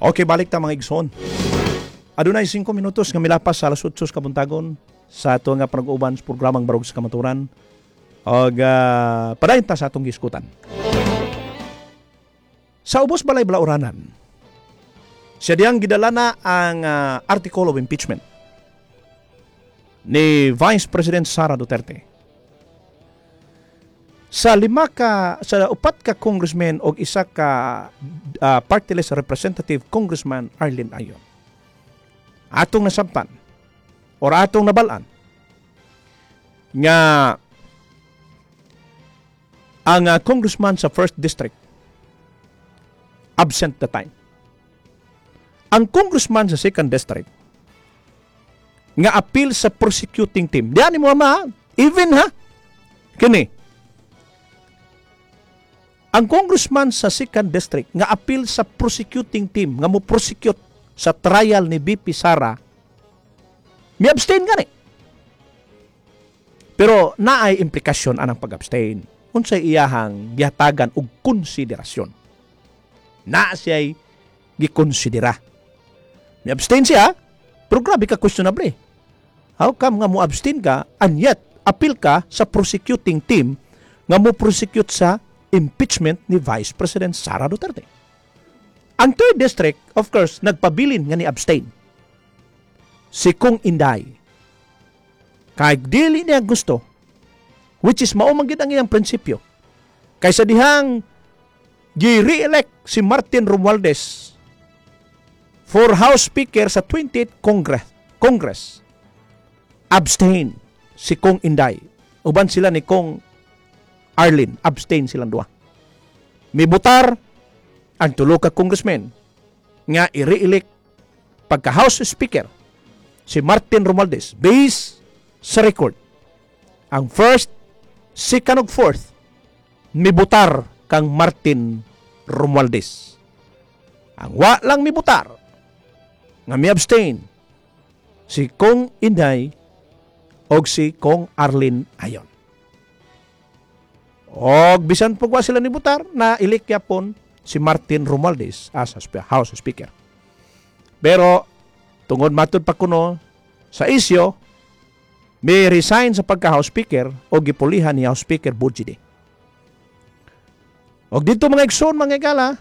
Okay, balik ta mga igsoon. Adunay 5 minutos nga milapas sa alas 8 kabuntagon sa ato nga panag-uban sa programang Barog sa Kamaturan. Og padayon ta sa atong giskutan. Sa ubos balay balauranan, siya diyang gidalana ang article of impeachment ni Vice President Sara Duterte. Sa upat ka congressman o isa ka party list representative congressman Arlene Ayon. Atong nasampan or atong nabalaan nga ang congressman sa 1st district absent the time. Ang congressman sa 2nd district nga appeal sa prosecuting team. Diyan mo even kini. Ang congressman sa 2nd district nga appeal sa prosecuting team nga mo prosecute sa trial ni BP Sara may abstain gani. Pero naay implikasyon anang pag-abstain. Unsay iyahang gihatagan og konsiderasyon. Na siya'y gikonsidera. May abstain siya, pero grabe ka questionable. How come nga mo abstain ka and yet appeal ka sa prosecuting team nga mo prosecute sa impeachment ni Vice President Sara Duterte? Ang 3rd district, of course, nagpabilin nga ni abstain. Si Kong Inday. Kahit dili niya gusto, which is maumagid ang iyang prinsipyo. Kaysa dihang gi-re-elect si Martin Romualdez for House Speaker sa 28th Congress. Abstain si Kong Inday. Uban sila ni Kong Arlene. Abstain silang duha. Mibutar ang tulo ka congressman nga i-re-elect pagka House Speaker si Martin Romualdez based sa record. Ang 1st, 2nd ug 4th mibutar kang Martin Romualdez. Ang wa lang mibutar nga mi abstain si Kong Inday og si Kong Arlene Ayon. Og bisan pagwa sila nibutar na ilikya pon si Martin Romualdez as House Speaker. Pero tungod matud pa kuno sa isyo may resign sa pagka-House Speaker o gipulihan ni House Speaker Budjide. Og dito mga igsoon, mga igala,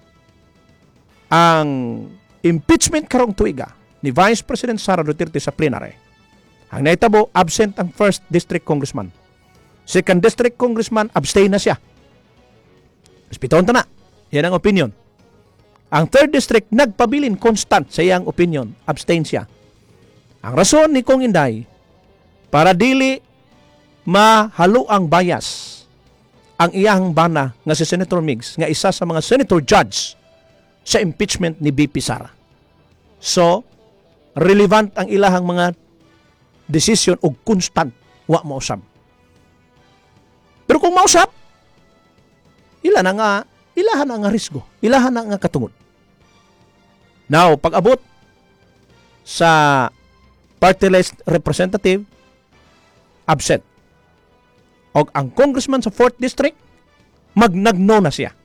ang impeachment karong tuiga ni Vice President Sara Duterte sa plenary. Ang naitabo, absent ang 1st District Congressman. 2nd District Congressman, abstain na siya. Piton ta na. Yan ang opinion. Ang 3rd District, nagpabilin constant sa iyang opinion. Abstain siya. Ang rason ni Kong Inday, para dili mahalo ang bias ang iyang bana nga si Senator Migs nga isa sa mga senator judge sa impeachment ni BP Sara. So, relevant ang ilahang mga decision o constant wa mausab. Pero kung mausab, ilahan na nga risgo, ilahan na nga katungod. Now, pag-abot sa party list representative, absent. O ang congressman sa 4th district, magnagno na siya.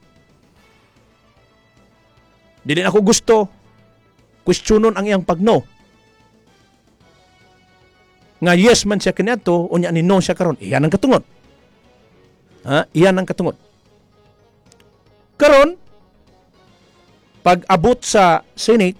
Di din ako gusto questionon ang iyang pagno. Nga yes man siya kaniadto, unya ni no siya karon. Iyan ang katungod. Iyan ang katungod. Karon, pag-abot sa Senate,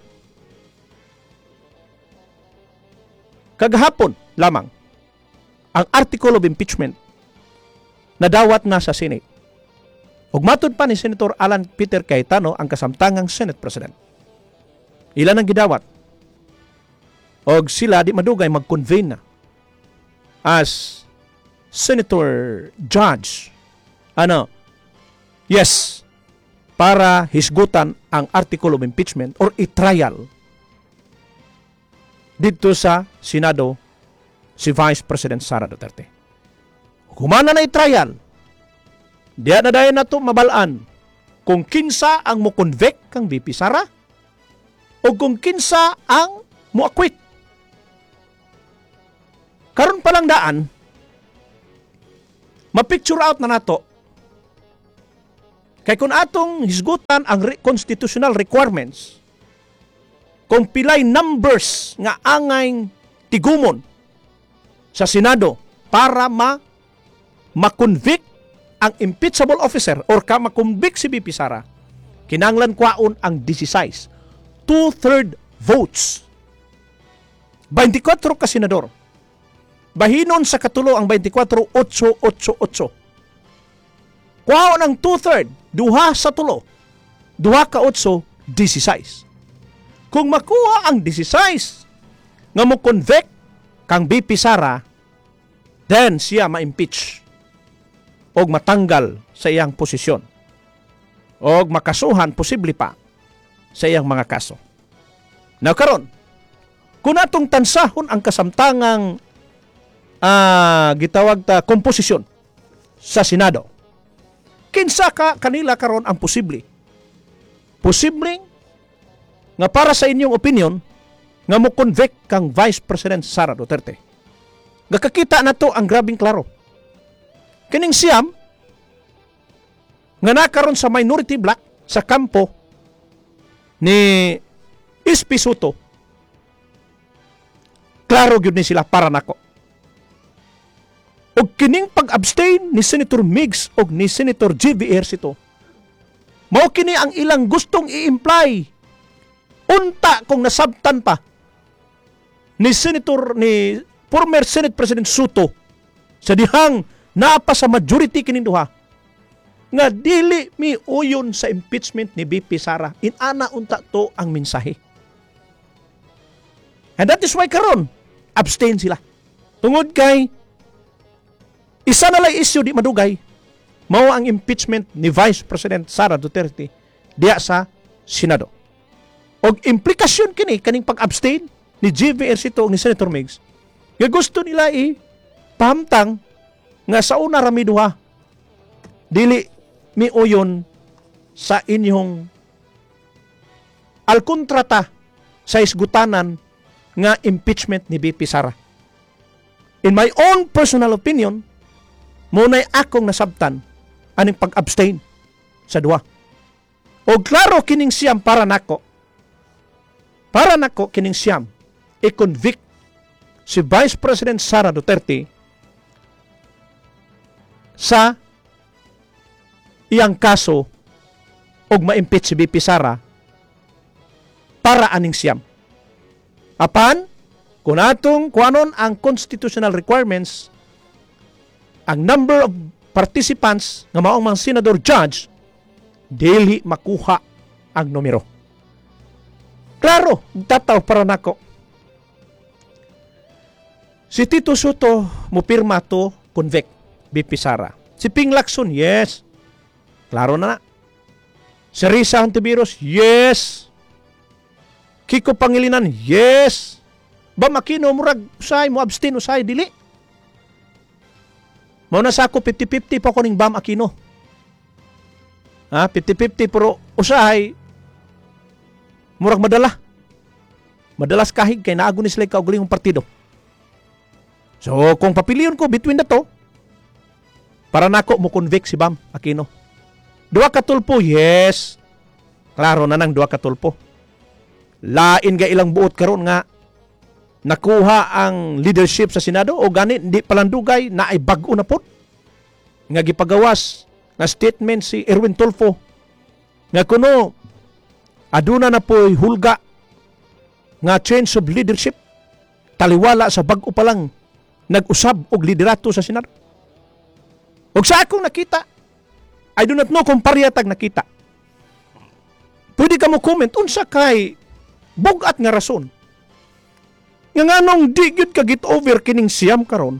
kagahapon lamang, ang article of impeachment nadawat na sa Senate. Ug matud pa ni Senator Alan Peter Cayetano ang kasamtangang Senate President. Ilan ang gidawat? Og sila di madugay mag-convene na as Senator Judge. Yes, para hisgutan ang article of impeachment or i-trial dito sa Senado si Vice President Sara Duterte. Humana na i-trial, diya na dayon na ito mabalaan kung kinsa ang mo-convict kang BP Sara o kung kinsa ang mo-acquit. Karon pa lang daan, ma-picture out na nato. Kay kung atong hisgutan ang constitutional requirements kung pilay numbers nga angay tigumon sa Senado para ma-convict ang impeachable officer or ma-convict si BP Sara, kinanglan kwaon ang 16, 2/3 votes. 24 ka senador. Bahinon sa katulo ang 24, 8-8-8. Kwaon ang 2/3, duha sa tulo. Duha ka 8, 16. Kung makuha ang 16 nga mo convict kang BP Sara, then siya ma-impeach o matanggal sa iyang posisyon o makasuhan posible pa sa iyang mga kaso. Now karon, kung atong tansahon ang kasamtangang gitawag ta komposisyon sa Senado, kinsa ka kanila karon ang posible? Posibleng nga para sa inyong opinion nga mo convict kang Vice President Sara Duterte. Gakakita na to ang grabing klaro. Kining siyam nga nakaroon sa minority block sa kampo ni SP Soto, klaro gyud ni sila para nako. Og kining pag-abstain ni Senator Migs og ni Senator J.V. Ejercito, mao kini ang ilang gustong i-imply. Unta kung nasabtan pa ni former Senate President Soto sa dihang napa sa majority kining duha nga dili mi uyon sa impeachment ni BP Sara. Inana unta to ang mensahe. And that is why karon abstain sila. Tungod kay isa na lang issue di madugay, mao ang impeachment ni Vice President Sara Duterte diya sa Senado. Og implikasyon kini kaning pag-abstain ni J.V. Ejercito ni Senator Migs nga gusto nila pahamtang nga sa una rami duha dili miuyon sa inyong alkontrata sa isgutanan nga impeachment ni BP Sara. In my own personal opinion, muna'y akong nasabtan aning pag-abstain sa duha. O klaro kining siyam para nako kining siyam i-convict si Vice President Sara Duterte sa iyang kaso og ma-impeach si BP Sara para aning siyam. Apan, kung atong kuanon ang constitutional requirements, ang number of participants nga maong mga senador judge, dili makuha ang numero. Klaro, tataw para nako. Si Tito Soto mo pirma to convict BP Sara. Si Ping Lacson, yes. Klaro na. Si Risa Hontiveros, yes. Kiko Pangilinan, yes. Ba makino murag usay mo abstain usay dili. Mao na sa ako 50-50 pa ko ning Bam Aquino. 50-50 pero usahay murag madalas kahig kay naago ni sila kaugalingong partido. So kung papiliyon ko between na to, para nako mo convict si Bam Aquino. 2 katulpo, yes. Klaro na nang 2 katulpo. Lain ga ilang buot karon nga nakuha ang leadership sa Senado o gani hindi palandugay na ay bag-o na po nga gipagawas na statement si Erwin Tulfo nga kuno aduna na po'y hulga nga change of leadership taliwala sa bag-o pa lang nag-usab og liderato sa Senado. Og sa akong nakita, I do not know kung pariyatag nakita. Pwede ka mo comment unsa kay bugat nga rason nga nganong di gyud ka get over kining siyam karon.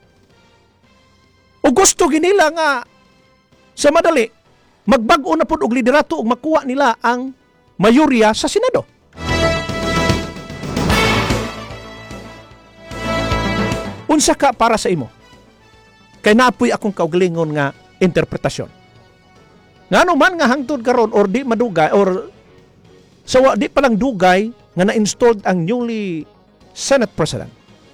O gusto ginila nga sa madali magbag-o na pud og liderato ug makuha nila ang mayorya sa Senado. Unsa ka para sa imo? Kay naapoy akong kaugalingon nga interpretasyon. Ngano man nga hangtod karon or di madugay or sawa di pa lang dugay nga na-installed ang newly Senate President.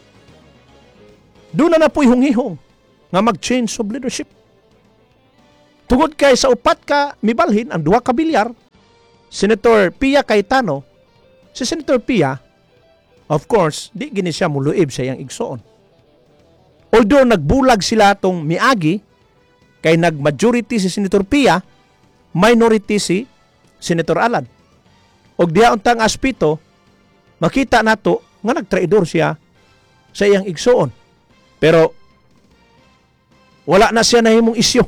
Doon na po'y hungihong nga mag-change of leadership. Tungod kay sa upat ka mibalhin ang 2 ka bilyar, Senator Pia Cayetano si Senator Pia, of course, di gini siya muluib sa iyang igsoon. Although nagbulag sila tong miagi, kay nag-majority si Senator Pia, minority si Senator Alan. Og diha untang aspito, makita nato nga nagtraidor siya sa iyang igsoon. Pero wala na siya nahimong isyu.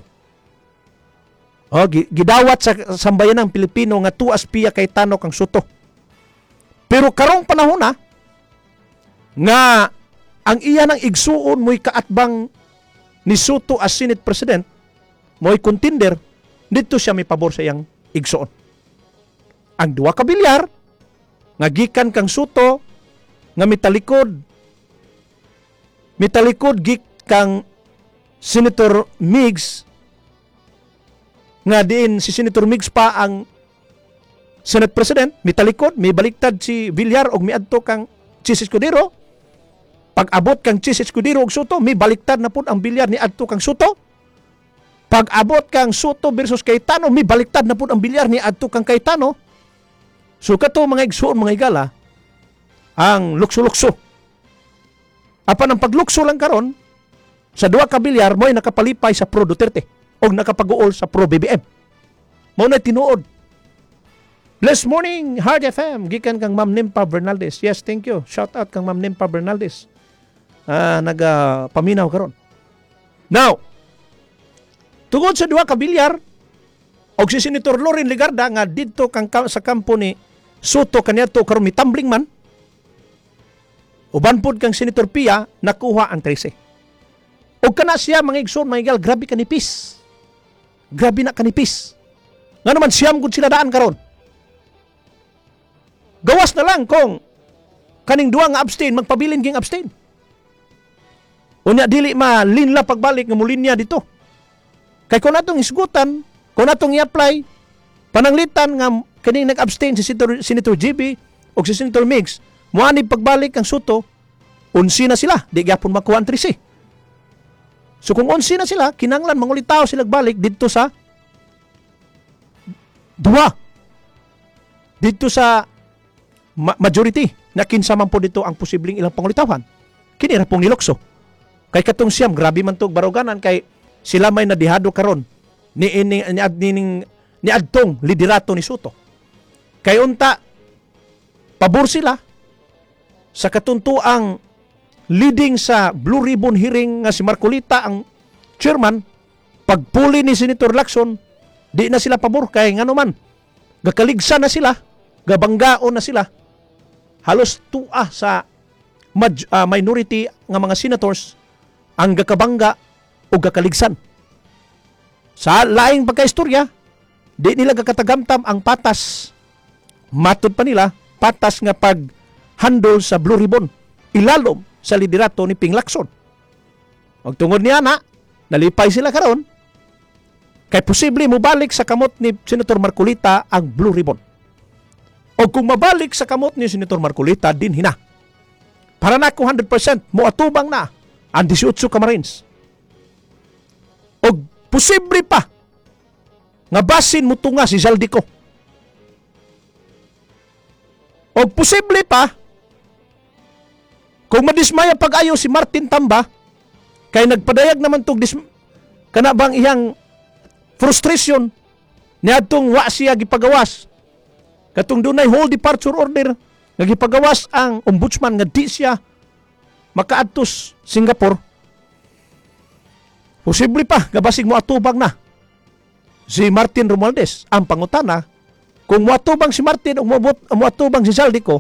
Gidawat sa sambayanang Pilipino nga tuas Pia Cayetano kang Soto. Pero karong panahon na nga ang iya ng igsuon mo'y kaatbang ni Soto as Senate President, mo'y contender, dito siya may pabor sa iyang igsuon. Ang duwa ka bilyar, nga gikan kang Soto, nga mitalikod gik kang Senator Migs, nga diin si Senator Migs pa ang Senate President, mitalikod, may baliktad si Villar og miadto kang Chis Escudero. Pag-abot kang Chis Escudero og Soto, may baliktad na pud ang Villar ni adto kang Soto. Pag-abot kang Soto versus Cayetano, may baliktad na pud ang Villar ni adto kang Cayetano. So kato mga igsuon, mga igala, ang lukso-lukso. Apan ang paglukso lang karon sa duwa ka Villar mo'y nakapalipay sa pro Duterte o nakapag-uol sa pro BBM. Mao na tinuod. Blessed morning, Hard FM. Gikan kang Ma'am Nimpa Bernaldez. Yes, thank you. Shout out kang Ma'am Nimpa Bernaldez. Nagapaminaw karon. Now, tungod sa duwa ka Villar og si Senator Loren Legarda nga didto kang sa kampo ni Soto kaniadto karon mitambling man. Uban pod kang Senator Pia nakuha ang 13. Og kana siya mga igsoon, mga igal, grabe kanipis. Grabe na kanipis. Nga naman siyam gud sila daan karon. Gawas na lang kung kaning duwa nga abstain, magpabilin king abstain. Unya dili malinla pagbalik nga mulinya dito. Kay kung natong isgutan, kung natong i-apply, pananglitan nga kaning nag-abstain si Senator GB o si Senator Migs, muanib pagbalik ang Soto, 11 na sila, di gyapon makuha ang 13. So kung 11 na sila, kinanglan mangulitaw sila balik dito sa duwa. Dito sa majority na kinsa man po dito ang posibleng ilang pangulitawan. Kinira pong nilokso. Kay katong siyam, grabe man tog baruganan kay sila may nadihado karon ni adtong liderato ni Soto. Kay unta pabor sila sa katuntuang leading sa Blue Ribbon hearing nga si Marcolita ang chairman. Pagpuli ni Senator Lacson, di na sila pabor kay ngano man gakaligsa na sila, gabanggaon na sila. Halos tua sa minority nga mga senators ang gakabangga o gakaligsan. Sa laing pagkaistorya, di nila gakatagamtam ang patas. Matod pa nila, patas nga pag-handle sa Blue Ribbon. Ilalom sa liderato ni Ping Lacson. Magtungod niya na, nalipay sila karon. Kay posible mo balik sa kamot ni Senator Marcolita ang Blue Ribbon. O kung mabalik sa kamot ni Senator Marcolita, din hina. Para na ko 100%, mo atubang na ang 18 Camarines. O posible pa nga basin mo tunga si Zaldico. O posible pa kung madismaya pag-ayo si Martin Tamba, kay nagpadayag naman tog kana bang iyang frustration niadtong wa siya gipagawas. Katong dunay whole departure order nga gipagawas ang ombudsman nga di siya makaadtos Singapore. Posible pa nga basig mo atubang na si Martin Romualdez. Ang pangutana, kung mo atubang si Martin o mo atubang si Zaldico,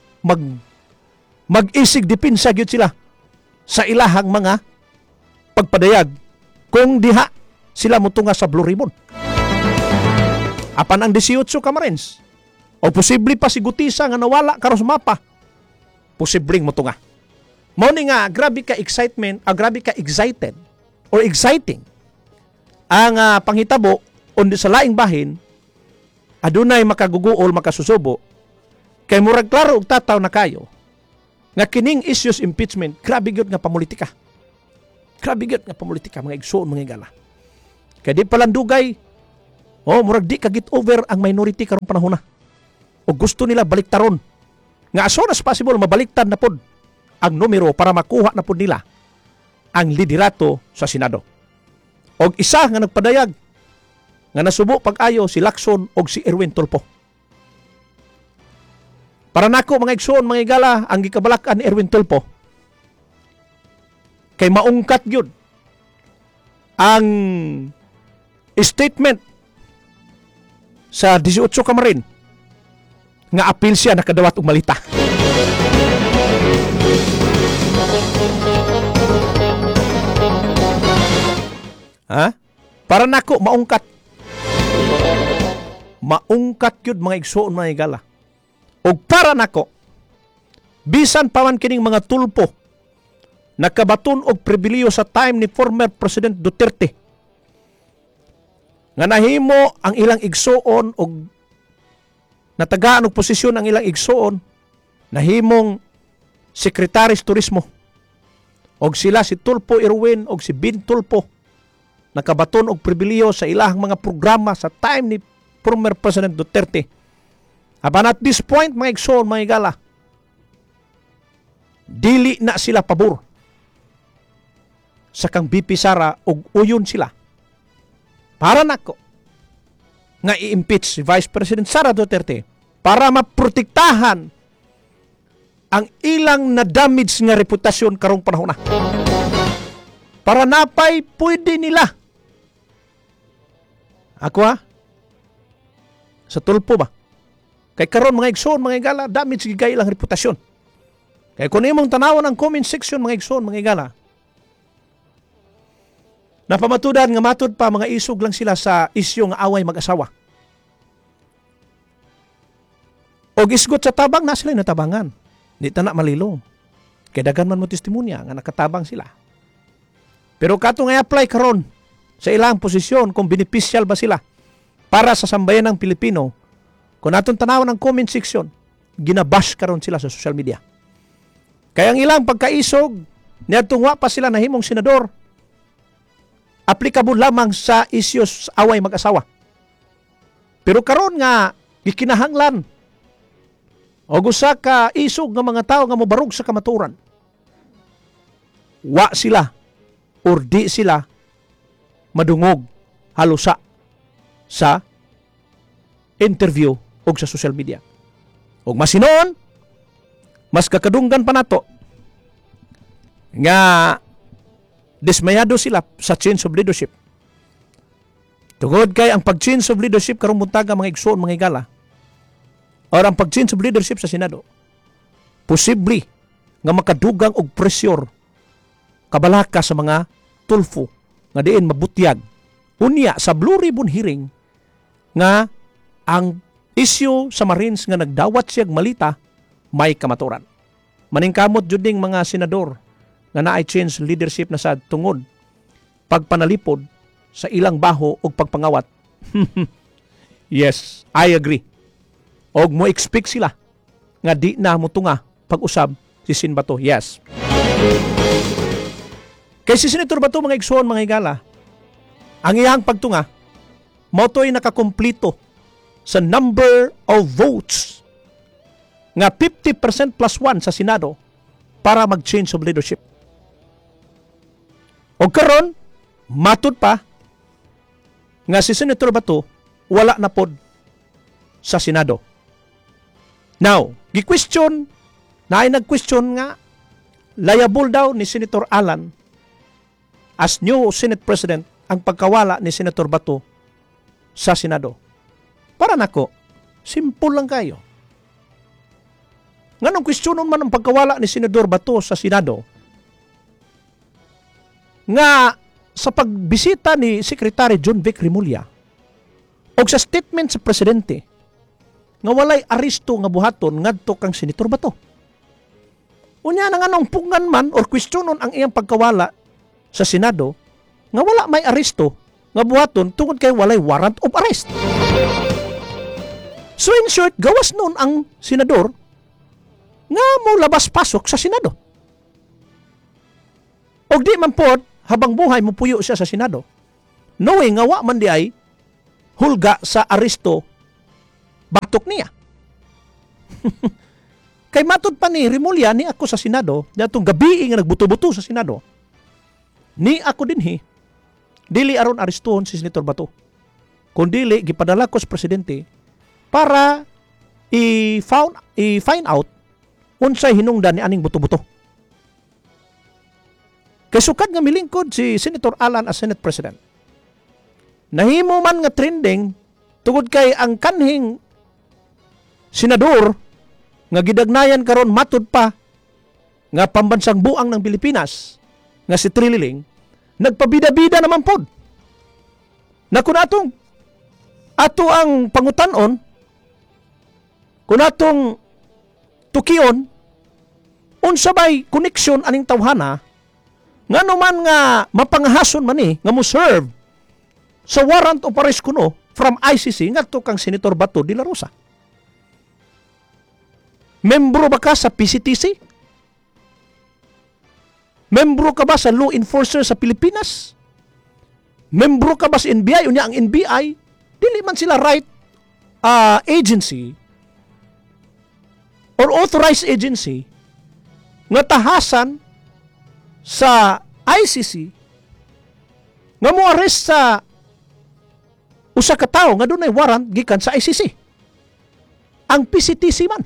mag-isig dipinsa gyud sila sa ilahang mga pagpadayag kung diha sila mutunga sa Blue Ribbon. Apan ang 18 Camarines, o posible pa si Gutisa nga nawala karon sa mapa, posibleng mutunga. Mao ni nga grabe ka excitement, grabe ka excited or exciting ang panghitabo undi sa laing bahin adunay makaguguol, makasusubo kay murag klaro og tataw na kayo nga kining issues impeachment, grabe gyud nga pamulitika. Grabe gyud nga pamulitika, mga igsoon, mga igala. Kaya di palang dugay, murag di ka get over ang minority karong panahon na. O gusto nila baliktaron nga as soon as possible mabaliktad na pod ang numero para makuha na pod nila ang liderato sa Senado. Og isa nga nagpadayag nga nasubo pag-ayo si Lacson og si Erwin Tulfo. Para nako mga igsoon, mga igala, ang gikabalak-an ni Erwin Tulfo kay maungkat gyud ang statement sa 18 ka Marin nga apil siya nakadawat og malita. Ha? Para nako maungkat. Maungkat gyud mga igsoon, mga igala. Og para nako, bisan pa man kining mga Tulfo nakabaton og pribiliyo sa time ni former President Duterte nga nahimo ang ilang igsoon og natagaan og posisyon ang ilang igsoon, nahimong Sekretaris Turismo og sila si Tulfo Erwin og si Bin Tulfo nakabaton og pribiliyo sa ilahang mga programa sa time ni former President Duterte. Apan at this point, mga igsoon, mga igala, dili na sila pabor sa kang BP Sara og uyon sila. Para nako nga i-impeach si Vice President Sara Duterte para maprotektahan ang ilang na-damage nga reputasyon karong panahon na. Para napay pwede nila. Ako sa Tulfo ba? Kay karon mga igsoon, mga igala, damage gigay ilang reputasyon. Kaya kung imong tanawon ang comment section, mga igsoon, mga igala, napamatudan nga matod pa mga isog lang sila sa isyu nga away mag-asawa. O isgot sa tabang na sila natabangan. Di ta na malilong. Kaya dagan man mo testimonya nga nakatabang sila. Pero kato nga apply karon sa ilang posisyon kung beneficial ba sila para sa sambayan ng Pilipino. Kung natong tanawon ang comment section, ginabash karon sila sa social media. Kaya ang ilang pagkaisog, niadtong wa pa sila nahimong senador, applicable lamang sa issues away mag-asawa. Pero karon nga gikinahanglan og usa ka isog nga mga tao nga mobarog sa kamaturan. Wa sila or di sila madungog halusa sa interview og sa social media. Og masinon, mas kakadunggan pa nato nga dismayado sila sa change of leadership. Tungod kay ang pag-change of leadership karong buntaga mga igsoon, mga igala, or ang pag-change of leadership sa Senado, posible nga makadugang og pressure kabalaka sa mga Tulfo nga diin mabutyag. Unya sa Blue Ribbon hearing nga ang issue sa Marines nga nagdawat siyag malita may kamaturan. Maningkamot jud ding mga senador nga naay change leadership na sa tungod pagpanalipod sa ilang baho og pagpangawat. Yes, I agree. Og mo expect sila nga di na mo tunga pag-usab si Sin Bato. Yes. Kay si Senator Bato, mga igsoon, mga igala, ang iyang pagtunga moto'y nakakumplito sa number of votes nga 50% plus 1 sa Senado para mag-change of leadership. O karon, matud pa nga si Senator Bato wala na pod sa Senado. Now, gi-question, na ay nag-question nga liable daw ni Senator Alan as new Senate President ang pagkawala ni Senator Bato sa Senado. Para nako, simple lang kayo. Nganong questionon man ang pagkawala ni Senador Bato sa Senado nga sa pagbisita ni Secretary John Vic Remulla o sa statement sa Presidente nga walay aresto nga buhaton ngadto kang Senator Bato. Unya na nga nung pungan man or questionon ang iyang pagkawala sa Senado nga wala may aresto nga buhaton tungod kay walay warrant of arrest. So in short, gawas noon ang senador nga mo labas-pasok sa Senado. Og di man pod habang buhay mo puyo siya sa Senado, knowing nga wa man di ay hulga sa aresto batok niya. Kay matod pa ni Remulla ni ako sa Senado, datong gabi nga nagbuto-buto sa Senado. Ni ako dinhi dili aron arestuhon si Senator Bato. Kundili gipadala ko sa presidente para i-find out unsay hinungdan ni aning buto-buto. Kay sukad nga milingkod si Senator Alan as Senate President. Nahimo man nga trending tungod kay ang kanhing senador nga gidagnayan karon matud pa nga pambansang buang ng Pilipinas nga si Trililing nagpabida-bida naman pod. Na kung ato ang pangutanon, kung atong tukion, unsa bay koneksyon aning tawhana, nga naman nga mapangahason man nga mo serve sa warrant of arrest kuno from ICC nga to kang Senator Bato de la Rosa. Membro ba ka sa PCTC? Membro ka ba sa law enforcer sa Pilipinas? Membro ka ba sa NBI? Unya ang NBI, dili man sila right agency or authorized agency nga tahasan sa ICC nga mo arrest sa usa ka tawo nga dunay warrant gikan sa ICC. Ang PCTC man.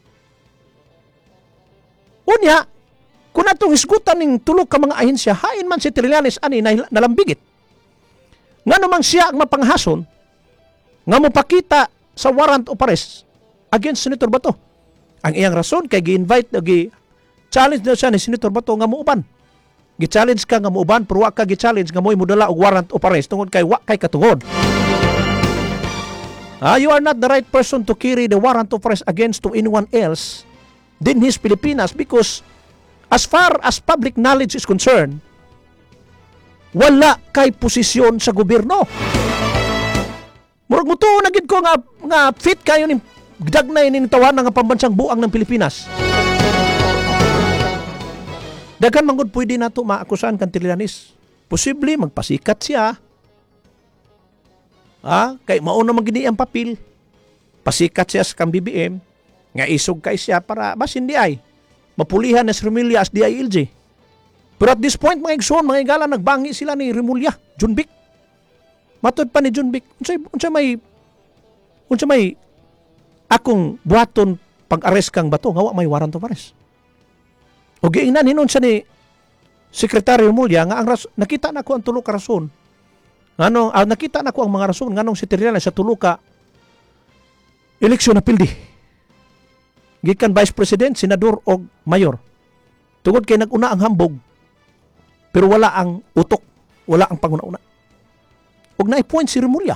Unya, kung atong hisgutan ning tulo ka mga ahensya, hain man si Trillanes ani nalambigit. Nga namang siya ang mapanghason nga mopakita sa warrant of arrest against Senator Bato. Ang iyang rason kay gi-invite gi-challenge na siya ni Senator Bato nga muuban. Gi-challenge ka nga muuban pero wa ka gi-challenge nga mo'y mudala og warrant of arrest tungod kay wa kay katungod. You are not the right person to carry the warrant of arrest against to anyone else than his Pilipinas because as far as public knowledge is concerned, wala kay posisyon sa gobyerno. Murag mo to nagid ko nga fit kayo ni dagnay ni tawanan nga pambansang buang ng Pilipinas. Daghan manggod pwede nato maakusahan kan Trillanes. Posible magpasikat siya. Kay mauna magini ang papel. Pasikat siya sa kang BBM nga isog kay siya para bas hindi ay mapulihan na si Remulla as DILG. Pero at this point, mga igsoon, mga igala, nagbangi sila ni Remulla, Junbic. Matod pa ni Junbic, unsa may akong buhaton pag-arrest kang Bato, nga wa may warrant of arrest. O giingnan, hinon siya ni Secretary Remulla, nga nakita na ko ang tulo ka rason. Nakita na ko ang mga rason, nga nung si Trillanes sa tulo ka eleksyon na pildi. Gikan Vice President, Senador o Mayor. Tungod kay nag-una ang hambog, pero wala ang utok, wala ang panguna-una. Huwag na-point si Remulla.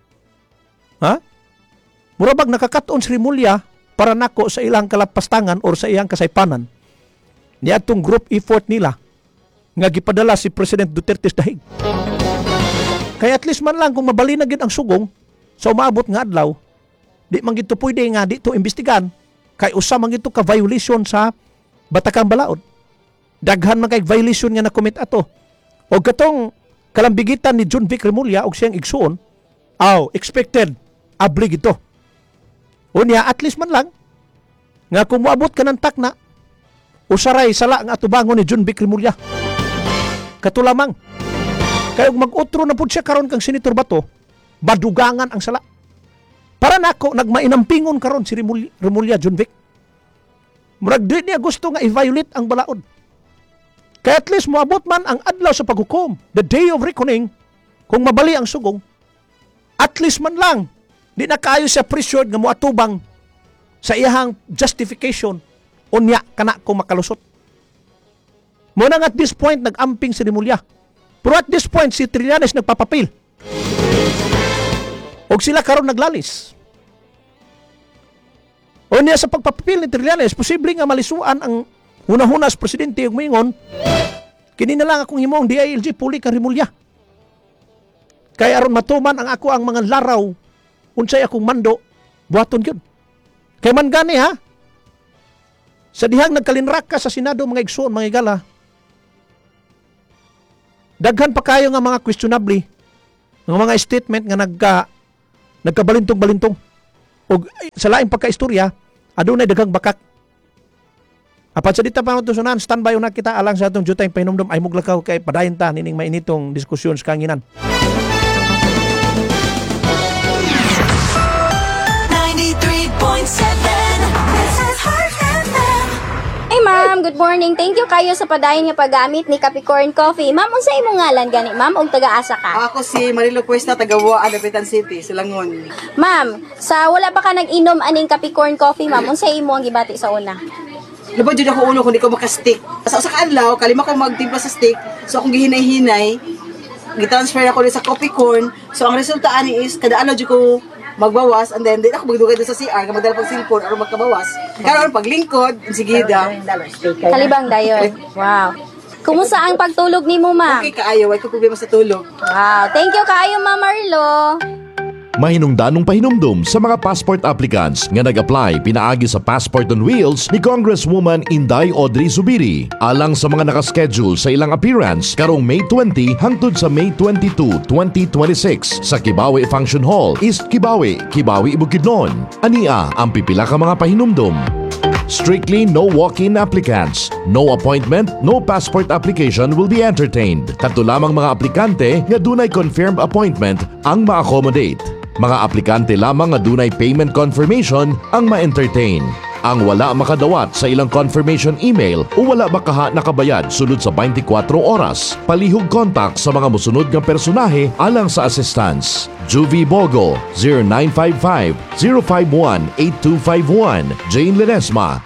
Murabag nakakataon si Remulla para nako sa ilang kalapastangan or sa ilang kasaypanan ni atong group effort nila nga gipadala si President Duterte sa dahig. Kaya at least man lang kung mabali na gid ang sugong sa umaabot nga adlaw, di man gito pwede nga dito imbestigan kay usa man gito ka violation sa Batakang Balaod. Daghan man kay violation nga na-commit ato. O katong kalambigitan ni Junbic Remulla og siyang igsuon, expected ablig ito. Unya at least man lang nga kung moabot ka ng takna, usaray sala nga atubangon ni Junbic Remulla. Katulamang kay mag-utro na pud siya karon kang Senator Bato, badugangan ang sala. Para nako nagmainampingon karon si Remulla Junbic. Murag di niya gusto nga i-violate ang balaod. Kaya at least moabot man ang adlaw sa paghukom, the day of reckoning, kung mabali ang sugong, at least man lang, di na kaayo siya pressured nga moatubang sa iyahang justification unya kana ko makalusot. Muna nga at this point, nag-amping si Remulla. Pero at this point, si Trillanes nagpapapil. Og sila karon naglalis. Unya sa pagpapapil ni Trillanes, posible nga malisuan ang una-hunas presidente ug moingon, kini na lang akong himong DILG puli kang Remulla. Kay aron matuman ang ako ang mga laraw unsay akong mando buhaton gyud. Kay man gani sa dihang nagkalinrak ka sa Senado mga igsoon, mga igala, daghan pa kayo nga mga questionable nga mga statement nga nagkabalintong-balintong. O sa laing pagkaistorya, adunay daghang bakak Apat sa dita pa tusunan, standby una kita alang sa atong jutay pahinumdum ay muglakaw kay padayon ta nining mainitong diskusyon sa kanginan. 93.7 This is Heart FM. Hey ma'am, good morning. Thank you kayo sa padayon nga paggamit ni Capricorn Coffee. Ma'am, unsa imong ngalan gani? Ma'am, og taga-asa ka? Ako si Marilo Cuesta, taga-Buwa, Dapitan City, Silangon. Ma'am, sa wala pa ka nag-inom aning Capricorn Coffee, ma'am, unsa imo ang gibati sa una? Lubad dyan ako ulo kung di ko makastick. Sa kaadlaw, kalima ko magtimpla sa stick. So akong gihinay-hinay, gitransfer ako sa coffee corn. So ang resulta ani is, kada ano dyan ko magbawas, and then ako magdugay doon sa CR, magdala pang cellphone, aron magkabawas. Karon paglingkod, sige da. Kalibang dayon. Wow. Kumusta ang pagtulog nimo, ma'am? Okay kaayo, ay ko problema sa tulog. Wow. Thank you kayo, Ma'am Marlo. Mahinungdanong pahinumdum sa mga passport applicants nga nag-apply pinaagi sa Passport on Wheels ni Congresswoman Inday Audrey Zubiri alang sa mga nakaschedule sa ilang appearance karong May 20 hangtod sa May 22, 2026 sa Kibawe Function Hall, East Kibawe, Kibawe, Bukidnon. Ania ang pipila ka mga pahinumdum. Strictly no walk-in applicants. No appointment, no passport application will be entertained. Kadto lamang mga aplikante nga dunay confirmed appointment ang ma-accommodate. Mga aplikante lamang nga dunay payment confirmation ang ma-entertain. Ang wala makadawat sa ilang confirmation email o wala makaha nakabayad sulod sa 24 oras. Palihog contact sa mga musunod nga personahe alang sa assistance. Juvie Bogo 0955-051-8251, Jane Ledesma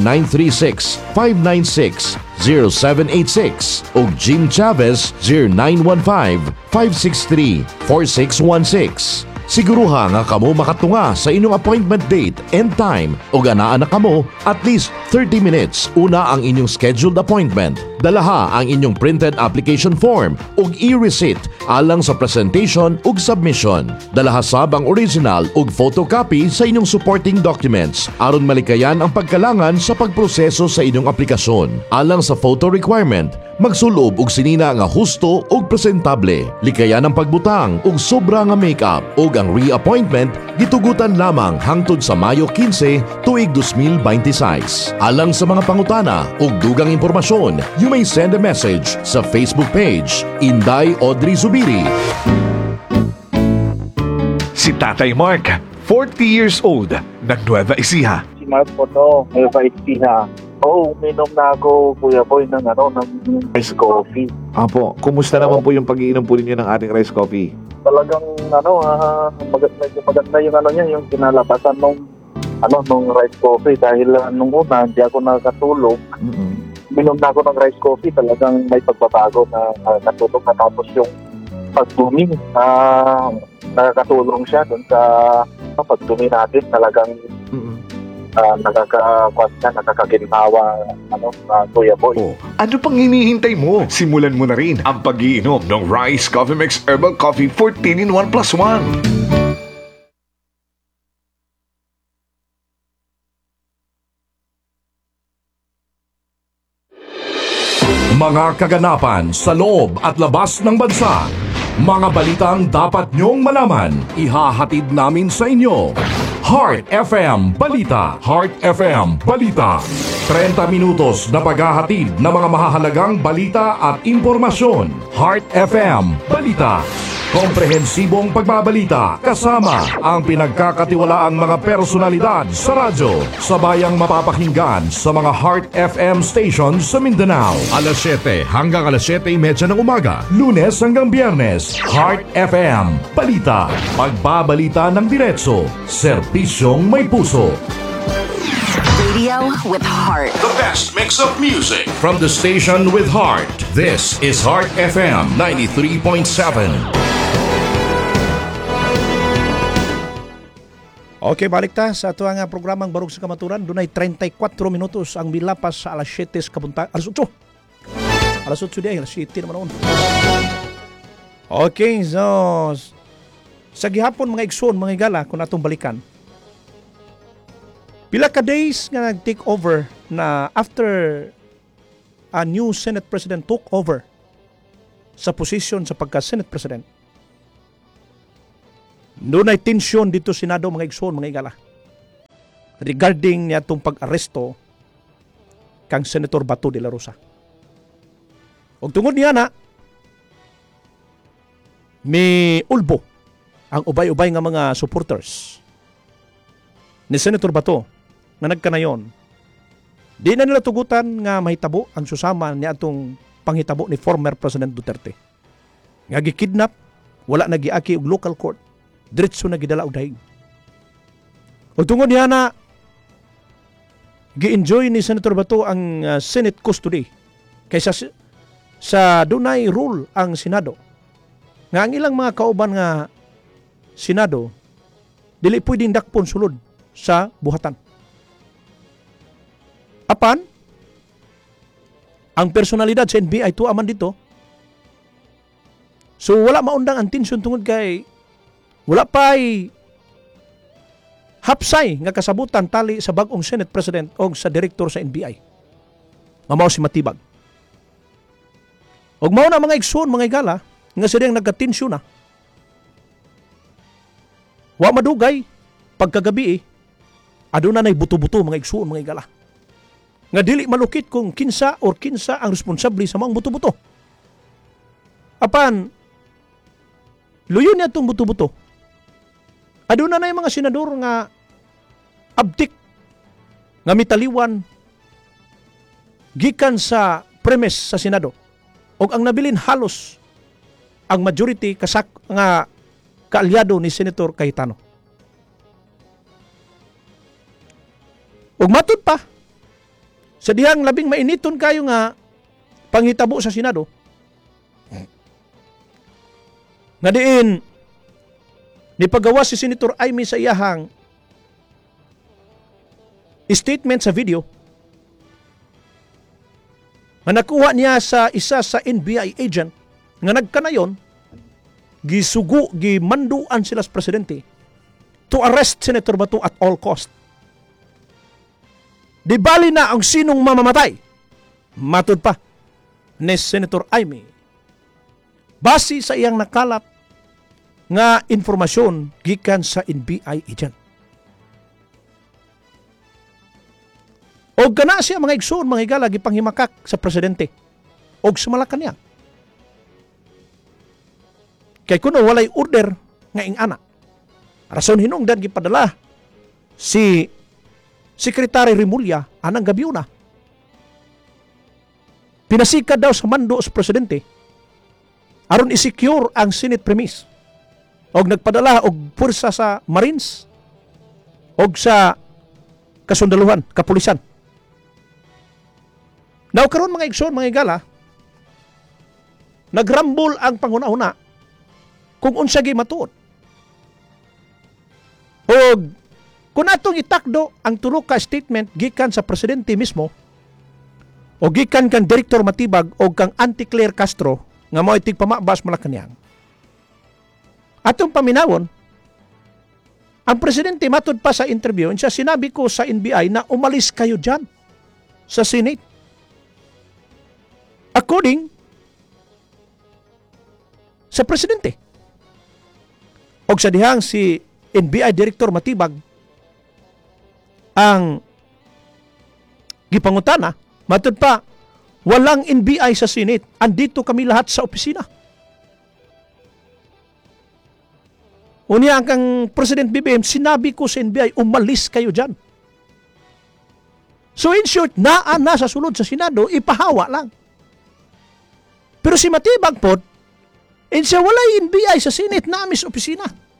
0936-596-0786 ug Jim Chavez 0915-563-4616. Siguruha nga kamo makatunga sa inyong appointment date and time o ganaan na kamo at least 30 minutes una ang inyong scheduled appointment. Dalaha ang inyong printed application form ug e-receipt alang sa presentation ug submission. Dalaha sab ang original ug photocopy sa inyong supporting documents aron malikayan ang pagkalangan sa pagproseso sa inyong aplikasyon. Alang sa photo requirement, magsulob og sinina nga husto ug presentable. Likayan ang pagbutang ug sobra nga makeup ug ang reappointment gitugutan lamang hangtod sa Mayo 15 tuig 2026. Alang sa mga pangutana ug dugang impormasyon, you may send a message sa Facebook page Inday Audrey Zubiri. Si Tatay Mark, 40 years old, ng Nueva Ecija. Si Mark po to, may vaiti na. Oo, uminom na ako, Kuya Boy, ng rice coffee. Apo, kumusta naman po yung pag-iinom po ninyo ng ating rice coffee? Talagang, medyo maganda yung niya, yung kinalabasan nung rice coffee. Dahil nung una, hindi ako nakatulog. Uminom na ako ng rice coffee, talagang may pagbabago na natulog na tapos yung pagdumi. Nakakatulong siya dun sa pagdumi natin, talagang nakakaginhawa Kuya Boy. Oh, ano pang hinihintay mo? Simulan mo na rin ang pag-iinom ng Rice Coffee Mix Herbal Coffee 14 in 1 plus 1. Mga kaganapan sa loob at labas ng bansa. Mga balitang dapat nyong malaman, ihahatid namin sa inyo. Heart FM Balita. Heart FM Balita. 30 minutos na paghahatid ng mga mahahalagang balita at impormasyon. Heart FM Balita. Komprehensibong pagbabalita kasama ang pinagkakatiwalaang mga personalidad sa radyo. Sabayang mapapakinggan sa mga Heart FM stations sa Mindanao. Alas 7 hanggang alas 7:30 ng umaga. Lunes hanggang Biyernes. Heart FM Balita. Pagbabalita ng diretso. Serbisyong may puso. Radio with heart. The best mix of music from the station with heart. This is Heart FM 93.7. Okay, balik ta sa ato nga programang Barug sa Kamaturan. Dunay 34 minutos ang milapas sa alas 7 kapunta. Alas 8. Alas 8 di ay, alas 7 naman noon. Okay, so sa gihapon mga igsoon, mga igala, kung atong balikan. Pila ka days nga nag-take over na after a new Senate President took over sa posisyon sa pagka-Senate President. Doon ay tensyon dito Senado mga igsoon, mga igala. Regarding niya itong pag-aresto kang Senator Bato de la Rosa. Og tungod niya na, may ulbo ang ubay-ubay nga mga supporters ni Senator Bato nga nagkanayon. Di na nila tugutan nga mahitabo ang susama niya atong panghitabo ni former President Duterte. Nga gikidnap, wala nagiaki og local court, diretso na gidala og daig. O tungod niya na gi-enjoy ni Senator Bato ang Senate custody kaysa sa dunay rule ang Senado. Nga ang ilang mga kauban nga Senado dili pwedeng dakpon sulod sa buhatan. Apan, ang personalidad sa NBI tuwa man dito. So wala maundang ang tensyon tungod kay wala pa'y hapsay nga kasabutan tali sa bagong Senate President o sa direktor sa NBI. Mamaw si Matibag. Og mao na mga igsoon, mga igala, nga sila yung nagkatensyon na. Wa madugay, pagkagabi aduna nay buto-buto mga igsoon, mga igala. Nga dili malukit kung kinsa or kinsa ang responsable sa mga buto-buto. Apan, luyon niya itong buto-buto. Aduna na yung mga senador nga abdik nga mitaliwan gikan sa premise sa Senado. Og ang nabilin halos ang majority nga kaalyado ni Senator Cayetano. Og matud pa, sa dihang labing mainiton kayo nga panghitabo sa Senado, nga diin ni pagawa si Senator Amy sa iyahang statement sa video nga nakuha niya sa isa sa NBI agent nga nagkanayon gisugo, gimanduan sila sa presidente to arrest Senator Bato at all cost. Di bali na ang sinong mamamatay. Matud pa ni Senator Amy, base sa iyang nakalat nga informasyon gikan sa NBI agent. O gana siya mga igsoon, mga igala, gipanghimakak sa presidente o sa Malacanang. Kay kuno walay order nga ingana. Rason hinungdan gipadala si Secretary Remulla anang gabi una. Pinasikad daw sa mando sa presidente aron i-secure ang Senate premise. Og nagpadala og pursa sa Marines og sa kasundaluhan, kapulisan. Now karon mga igsoon, mga igala, nagrambol ang panghuna-huna kung unsa gi matuod. Og kung atong itakdo ang tulo ka statement gikan sa presidente mismo o gikan kang Direktor Matibag o kang Anti-Claire Castro nga mao itig pamabas Malacañang. Atong paminawon, ang presidente matud pa sa interview, siya sinabi ko sa NBI na umalis kayo dyan sa Senate. According sa presidente. O sa dihang si NBI Director Matibag ang gipangutana, matud pa, walang NBI sa Senate, andito kami lahat sa opisina. Unya ang kang President BBM, sinabi ko sa NBI, umalis kayo dyan. So in short, na sa sulod sa Senado, ipahawa lang. Pero si Matibag po, siya walay NBI sa Senate na amis opisina.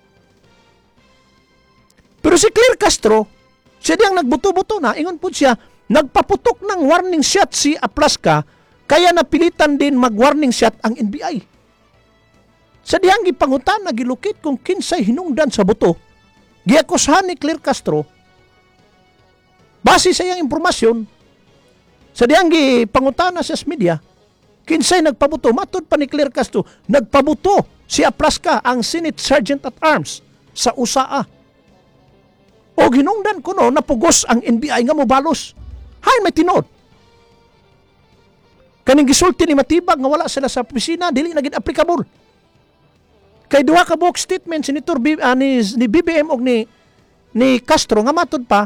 Pero si Claire Castro, siya diyang nagbuto-buto na, ingon po siya, nagpaputok ng warning shot si Aplaska, kaya napilitan din mag-warning shot ang NBI. Sa diyang gipangutan na gilukit kung kinsay hinungdan sa buto, giakusahan ni Claire Castro, base sa iyang impormasyon, sa diyang gipangutan na sa media, kinsay nagpabuto, matud pa ni Claire Castro, nagpabuto si Aplaska, ang Senate Sergeant at Arms, sa USAA. O hinungdan ko no, napugos ang NBI nga mobalos. Hay, may tinod. Kaning gisulti ni Matibag nga wala sila sa opisina, dili na gid applicable. Kay duha ka buok statement ni BBM og ni Castro nga matud pa